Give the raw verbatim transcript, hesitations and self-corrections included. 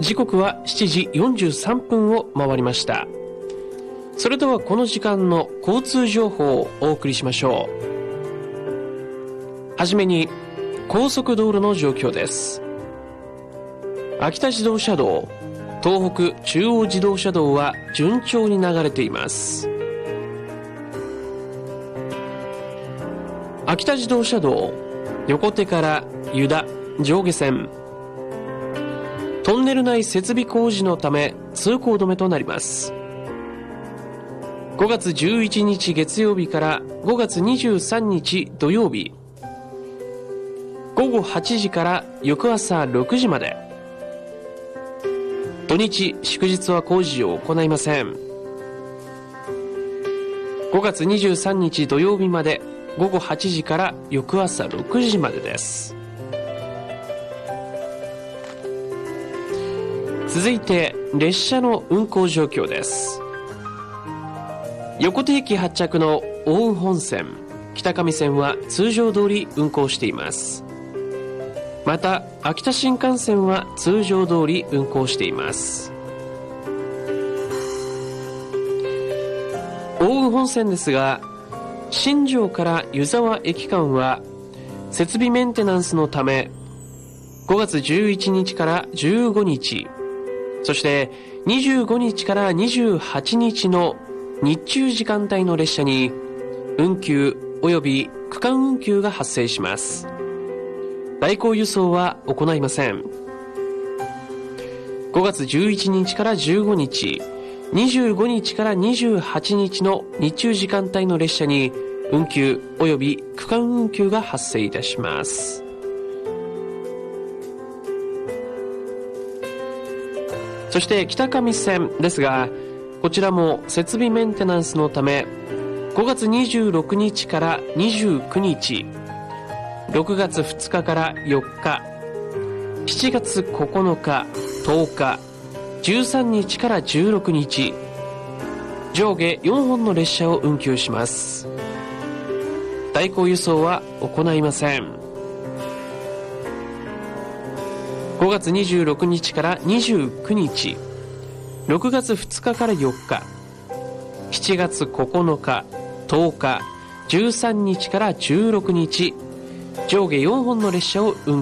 時刻はしちじよんじゅうさんぷんを回りました。それではこの時間の交通情報をお送りしましょう。はじめに高速道路の状況です。秋田自動車道、東北中央自動車道は順調に流れています。秋田自動車道、横手から湯田上下線、トンネル内設備工事のため通行止めとなります。ごがつじゅういちにち月曜日からごがつにじゅうさんにち土曜日、ごごはちじから翌朝ろくじまで。土日祝日は工事を行いません。ごがつにじゅうさんにち土曜日までごごはちじから翌朝ろくじまでです。続いて列車の運行状況です。横手駅発着の奥羽本線、北上線は通常通り運行しています。また秋田新幹線は通常通り運行しています。奥羽本線ですが、新庄から湯沢駅間は設備メンテナンスのためごがつじゅういちにちからじゅうごにち、そしてにじゅうごにちからにじゅうはちにちの日中時間帯の列車に運休及び区間運休が発生します。代行輸送は行いません。ごがつじゅういちにちからじゅうごにち、にじゅうごにちからにじゅうはちにちの日中時間帯の列車に運休及び区間運休が発生いたします。そして北上線ですが、こちらも設備メンテナンスのためごがつにじゅうろくにちからにじゅうくにち、ろくがつふつかからよっか、しちがつここのか、とおか、じゅうさんにちからじゅうろくにち、上下よんほんの列車を運休します。代行輸送は行いません。ごがつにじゅうろくにちからにじゅうくにち、ろくがつふつかからよっか、しちがつここのか、とおか、じゅうさんにちからじゅうろくにち、上下よんほんの列車を運